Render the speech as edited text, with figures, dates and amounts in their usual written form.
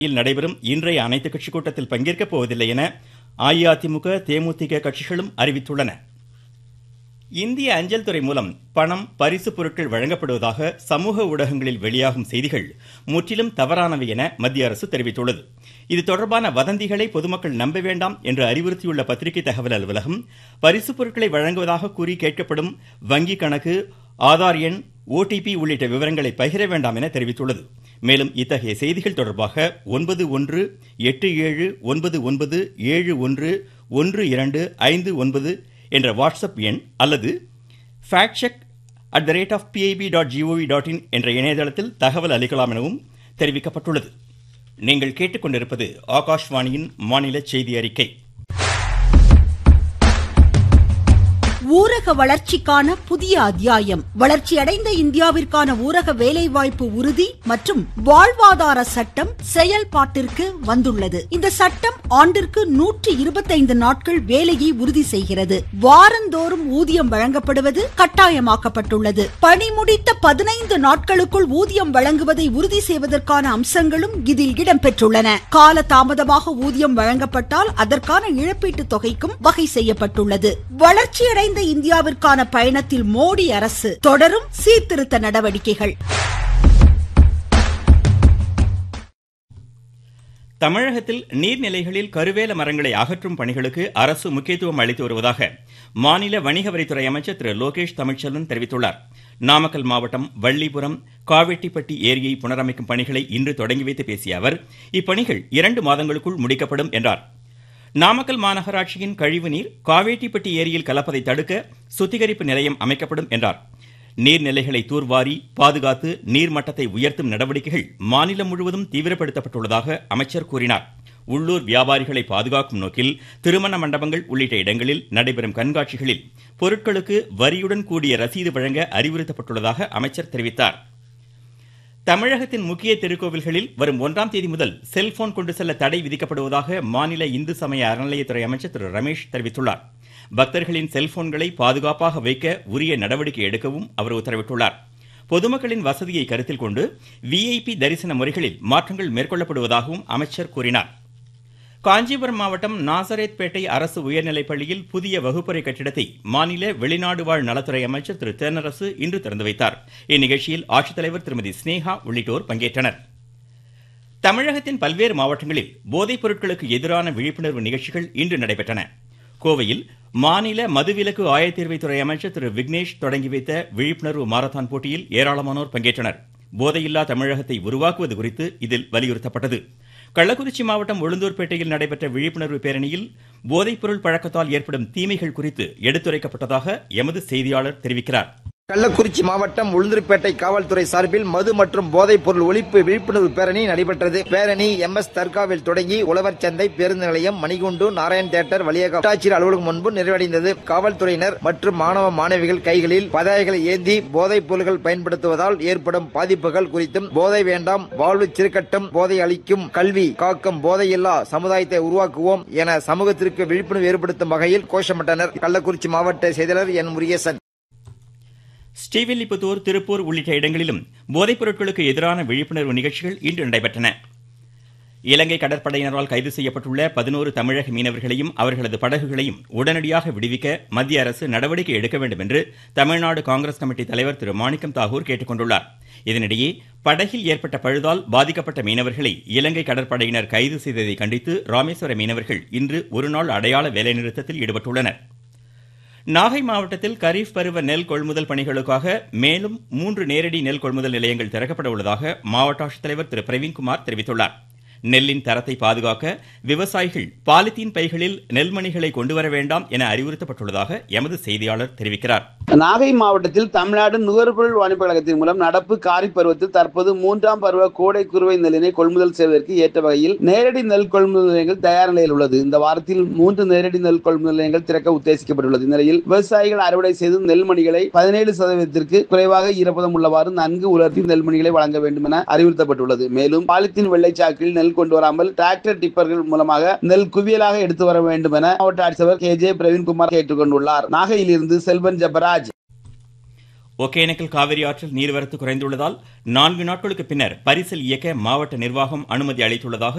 நடைபெறும் இன்றைய அனைத்துக் கட்சி கூட்டத்தில் பங்கேற்கப் போவதில்லை என அஇஅதிமுக, தேமுதிக கட்சிகளும் அறிவித்துள்ளன. இந்திய அஞ்சல் துறை மூலம் பணம், பரிசு பொருட்கள் வழங்கப்படுவதாக சமூக ஊடகங்களில் வெளியாகும் செய்திகள் முற்றிலும் தவறானவை என மத்திய அரசு தெரிவித்துள்ளது. இது தொடர்பான வதந்திகளை பொதுமக்கள் நம்ப வேண்டாம் என்று அறிவுறுத்தியுள்ள பத்திரிகை தகவல் அலுவலகம், பரிசு பொருட்களை வழங்குவதாக கூறி கேட்கப்படும் வங்கி கணக்கு, ஆதார் எண், OTP உள்ளிட்ட விவரங்களை பகிர வேண்டாம் என தெரிவித்துள்ளது. மேலும் இத்தகைய செய்திகள் தொடர்பாக 9187971112 என்ற வாட்ஸ்அப் எண் அல்லது factcheck@pib.gov.in என்ற இணையதளத்தில் தகவல் அளிக்கலாம் எனவும் தெரிவிக்கப்பட்டுள்ளது. நீங்கள் கேட்டுக்கொண்டிருப்பது ஆகாஷ்வாணியின் மாநில செய்தி அறிக்கை. ஊரக வளர்ச்சிக்கான புதிய அத்தியாயம். வளர்ச்சியடைந்த இந்தியாவிற்கான ஊரக வேலைவாய்ப்பு உறுதி மற்றும் வாழ்வாதார சட்டம் செயல்பாட்டிற்கு வந்துள்ளது. இந்த சட்டம் ஆண்டிற்கு 125 நாட்கள் வேலையை உறுதி செய்கிறது. வாரந்தோறும் ஊதியம் வழங்கப்படுவது கட்டாயமாக்கப்பட்டுள்ளது. பணி முடித்த 15 நாட்களுக்குள் ஊதியம் வழங்குவதை உறுதி செய்வதற்கான அம்சங்களும் இதில் இடம்பெற்றுள்ளன. கால தாமதமாக ஊதியம் வழங்கப்பட்டால் அதற்கான இழப்பீட்டு தொகைக்கும் வகை செய்யப்பட்டுள்ளது. வளர்ச்சியடைந்த இந்தியாவிற்கான பயணத்தில் மோடி அரசு தொடரும் சீர்திருத்த நடவடிக்கைகள். தமிழகத்தில் நீர்நிலைகளில் கருவேல மரங்களை அகற்றும் பணிகளுக்கு அரசு முக்கியத்துவம் அளித்து வருவதாக மாநில வணிக வரித்துறை அமைச்சர் திரு லோகேஷ் தமிழ்ச்செல்வன் தெரிவித்துள்ளார். நாமக்கல் மாவட்டம் வள்ளிபுரம் காவெட்டிப்பட்டி ஏரியை புனரமைக்கும் பணிகளை இன்று தொடங்கி வைத்து பேசிய அவர், இப்பணிகள் 2 மாதங்களுக்குள் முடிக்கப்படும் என்றார். நாமக்கல் மாநகராட்சியின் கழிவுநீர் காவேட்டிப்பட்டி ஏரியில் கலப்பதை தடுக்க சுத்திகரிப்பு நிலையம் அமைக்கப்படும் என்றார். நீர்நிலைகளை தூர்வாரி பாதுகாத்து நீர்மட்டத்தை உயர்த்தும் நடவடிக்கைகள் மாநிலம் முழுவதும் தீவிரப்படுத்தப்பட்டுள்ளதாக அமைச்சர் கூறினார். உள்ளூர் வியாபாரிகளை பாதுகாக்கும் நோக்கில் திருமண மண்டபங்கள் உள்ளிட்ட இடங்களில் நடைபெறும் கண்காட்சிகளில் பொருட்களுக்கு வரியுடன் கூடிய ரசீது வழங்க அறிவுறுத்தப்பட்டுள்ளதாக அமைச்சர் தெரிவித்தார். தமிழகத்தின் முக்கிய திருக்கோவில்களில் வரும் 1ஆம் தேதி முதல் செல்போன் கொண்டு செல்ல தடை விதிக்கப்படுவதாக மாநில இந்து சமய அறநிலையத்துறை அமைச்சர் திரு ரமேஷ் தெரிவித்துள்ளார். பக்தர்களின் செல்போன்களை பாதுகாப்பாக வைக்க உரிய நடவடிக்கை எடுக்கவும் அவர் உத்தரவிட்டுள்ளார். பொதுமக்களின் வசதியை கருத்தில் கொண்டு VIP தரிசன முறைகளில் மாற்றங்கள் மேற்கொள்ளப்படுவதாகவும் அமைச்சர் கூறினார். காஞ்சிபுரம் மாவட்டம் நாசரேத்பேட்டை அரசு உயர்நிலைப்பள்ளியில் புதிய வகுப்பறை கட்டிடத்தை மாநில வெளிநாடு வாழ் நலத்துறை அமைச்சர் திரு தென்னரசு இன்று திறந்து வைத்தார். இந்நிகழ்ச்சியில் ஆட்சித்தலைவர் திருமதி ஸ்னேகா உள்ளிட்டோர் பங்கேற்றனர். தமிழகத்தின் பல்வேறு மாவட்டங்களில் போதைப் பொருட்களுக்கு எதிரான விழிப்புணர்வு நிகழ்ச்சிகள் இன்று நடைபெற்றன. கோவையில் மாநில மதுவிலக்கு ஆயத்தீர்வைத்துறை அமைச்சர் திரு விக்னேஷ் தொடங்கி வைத்த விழிப்புணர்வு மாரத்தான் போட்டியில் ஏராளமானோர் பங்கேற்றனர். போதையில்லா தமிழகத்தை உருவாக்குவது குறித்து இதில் வலியுறுத்தப்பட்டது. கள்ளக்குறிச்சி மாவட்டம் உளுந்தூர்பேட்டையில் நடைபெற்ற விழிப்புணர்வு பேரணியில் போதைப்பொருள் பழக்கத்தால் ஏற்படும் தீமைகள் குறித்து எடுத்துரைக்கப்பட்டதாக எமது செய்தியாளர் தெரிவிக்கிறார். கள்ளக்குறிச்சி மாவட்டம் உளுந்தூர்பேட்டை காவல்துறை சார்பில் மது மற்றும் போதைப் பொருள் ஒழிப்பு விழிப்புணர்வு பேரணி நடைபெற்றது. பேரணி MS தர்காவில் தொடங்கி உழவர் சந்தை, பேருந்து நிலையம், மணிகுண்டு, நாராயண் தியேட்டர் வழியாக வட்டாட்சியர் அலுவலகம் முன்பு நிறைவடைந்தது. காவல்துறையினர் மற்றும் மாணவ மாணவிகள் கைகளில் பதாகைகளை ஏந்தி போதைப் பொருள்கள் பயன்படுத்துவதால் ஏற்படும் பாதிப்புகள் குறித்தும், போதை வேண்டாம், வாழ்வு சிறுக்கட்டும், போதை அளிக்கும் கல்வி காக்கும், போதையில்லா சமுதாயத்தை உருவாக்குவோம் என சமூகத்திற்கு விழிப்புணர்வு ஏற்படுத்தும் வகையில் கோஷமிட்டனர். கள்ளக்குறிச்சி மாவட்ட செய்தியாளர் என் முருகேசன். ஸ்ரீவில்லிபுத்தூர், திருப்பூர் உள்ளிட்ட இடங்களிலும் போதைப் பொருட்களுக்கு எதிரான விழிப்புணர்வு நிகழ்ச்சிகள் இன்று நடைபெற்றன. இலங்கை கடற்படையினரால் கைது செய்யப்பட்டுள்ள 11 தமிழக மீனவர்களையும் அவர்களது படகுகளையும் உடனடியாக விடுவிக்க மத்திய அரசு நடவடிக்கை எடுக்க வேண்டும் என்று தமிழ்நாடு காங்கிரஸ் கமிட்டி தலைவர் திரு மாணிக்கம் தாகூர் கேட்டுக்கொண்டுள்ளார். இதனிடையே படகில் ஏற்பட்ட பழுதால் பாதிக்கப்பட்ட மீனவர்களை இலங்கை கடற்படையினர் கைது செய்ததை கண்டித்து ராமேஸ்வர மீனவர்கள் இன்று ஒருநாள் அடையாள வேலைநிறுத்தத்தில் ஈடுபட்டுள்ளனர். நாகை மாவட்டத்தில் கரீஃப் பருவ நெல் கொள்முதல் பணிகளுக்காக மேலும் 3 நேரடி நெல் கொள்முதல் நிலையங்கள் திறக்கப்பட உள்ளதாக மாவட்ட ஆட்சித்தலைவர் திரு பிரவீன்குமார் தெரிவித்துள்ளார். நெல்லின் தரத்தை பாதுகாக்க விவசாயிகள் பாலித்தீன் பைகளில் நெல்மணிகளை கொண்டுவர வேண்டாம் என அறிவுறுத்தப்பட்டுள்ளதாக எமது செய்தியாளர் தெரிவிக்கிறார். நாகை மாவட்டத்தில் தமிழ்நாடு நுகர்பொருள் வாணிப கழகத்தின் மூலம் நடப்பு காரிஃப் பருவத்தில் தற்போது 3ஆம் பருவ கோடை குறுவை நெல்லினை கொள்முதல் செய்வதற்கு ஏற்ற வகையில் நேரடி நெல் கொள்முதல் நிலையங்கள் தயார் நிலையில் உள்ளது. இந்த வாரத்தில் 3 நேரடி நெல் கொள்முதல் நிலையங்கள் திறக்க உத்தேசிக்கப்பட்டுள்ளது. இந்நிலையில் விவசாயிகள் அறுவடை செய்து நெல்மணிகளை 17% குறைவாக ஈரப்பதம் உள்ளவாறு நன்கு உலர்த்தி நெல்மணிகளை வழங்க வேண்டும் என அறிவுறுத்தப்பட்டுள்ளது. மேலும் பாலித்தீன் வெள்ளைச்சாக்கில் நெல் கொண்டு வராமல் டிராக்டர் டிப்பர்கள் மூலமாக நெல் குவியலாக எடுத்து வர வேண்டும் என மாவட்ட ஆட்சியர் KJ பிரவீன்குமார் கேட்டுக் கொண்டுள்ளார். நாகையிலிருந்து செல்வன் ஜபராஜ். ஒகேனக்கல் காவிரி ஆற்றில் நீர்வரத்து குறைந்துள்ளதால் 4 நாட்களுக்கு பின்னர் பரிசல் இயக்க மாவட்ட நிர்வாகம் அனுமதி அளித்துள்ளதாக